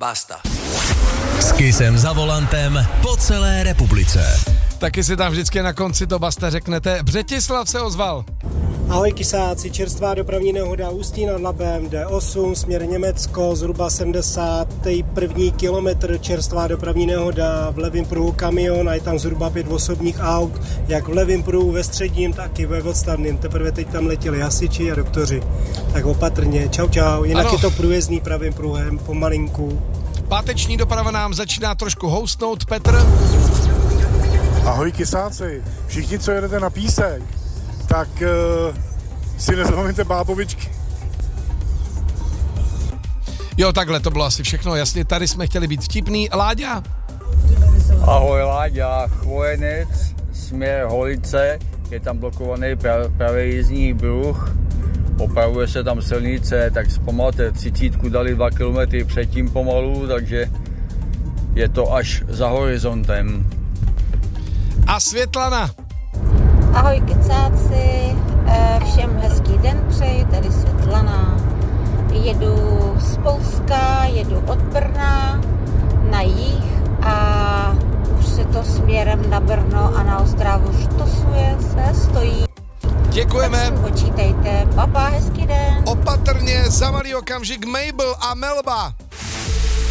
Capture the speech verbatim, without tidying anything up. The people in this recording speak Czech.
Basta. S Kissem za volantem po celé republice. Taky si tam vždycky na konci to basta řeknete. Břetislav se ozval. Ahoj kysáci, čerstvá dopravní nehoda Ústí nad Labem, D osm, směr Německo, zhruba sedmdesátý první kilometr, čerstvá dopravní nehoda, v levém pruhu kamion a je tam zhruba pět osobních aut, jak v levém pruhu, ve středním, tak i ve odstavným. Teprve teď tam letěli hasiči a doktoři. Tak opatrně, čau čau, jinak ano. Je to průjezdný pravým pruhem, pomalinku. Páteční doprava nám začíná trošku houstnout, Petr. Ahoj kysáci, všichni, co jedete na Písek, tak uh, si nezapomeňte bábovičky. Jo, takhle, to bylo asi všechno, jasně, tady jsme chtěli být vtipný. Láďa? Ahoj Láďa, Chvojenec, směr Holice, je tam blokovaný pravý jízdní pruh, opravuje se tam silnice, tak zpomalte, třicítku dali dva kilometry předtím pomalu, takže je to až za horizontem. A Světlana? Ahoj kecáci, všem hezký den přeji, tady Světlana. Jedu z Polska, jedu od Brna na jih a už se to směrem na Brno a na Ostravu štosuje se, stojí. Děkujeme. Tak počítejte, papa, hezký den. Opatrně, za malý okamžik Mabel a Melba.